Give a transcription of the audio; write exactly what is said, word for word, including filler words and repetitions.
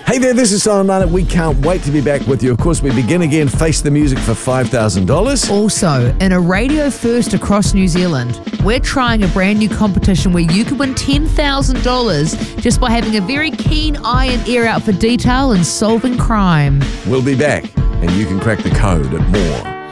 Hey there, this is Simon Martin. We can't wait to be back with you. Of course, we begin again Face the Music for five thousand dollars. Also, in a radio first across New Zealand, we're trying a brand new competition where you can win ten thousand dollars just by having a very keen eye and ear out for detail and solving crime. We'll be back, and you can crack the code at more